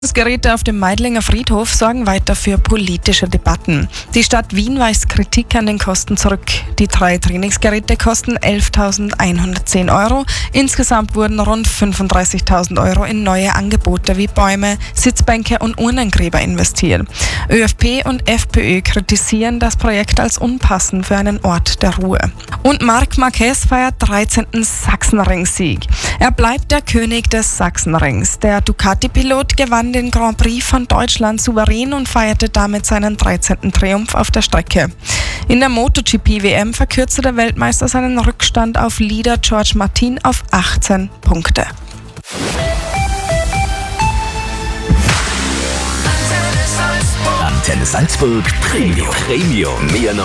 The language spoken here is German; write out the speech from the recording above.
Geräte auf dem Meidlinger Friedhof sorgen weiter für politische Debatten. Die Stadt Wien weist Kritik an den Kosten zurück. Die 3 Trainingsgeräte kosten 11.110 €. Insgesamt wurden rund 35.000 € in neue Angebote wie Bäume, Sitzbänke und Urnengräber investiert. ÖFP und FPÖ kritisieren das Projekt als unpassend für einen Ort der Ruhe. Und Marc Marquez feiert 13. Sachsenring-Sieg. Er bleibt der König des Sachsenrings. Der Ducati-Pilot gewann den Grand Prix von Deutschland souverän und feierte damit seinen 13. Triumph auf der Strecke. In der MotoGP-WM verkürzte der Weltmeister seinen Rückstand auf Leader George Martin auf 18 Punkte. Antenne Salzburg Premium. Mehr